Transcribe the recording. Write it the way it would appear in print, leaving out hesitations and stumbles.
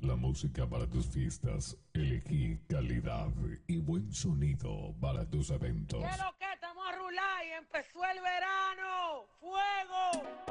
La música para tus fiestas. Elegí calidad y buen sonido para tus eventos. ¿Qué es lo que estamos a rular y empezó el verano? ¡Fuego!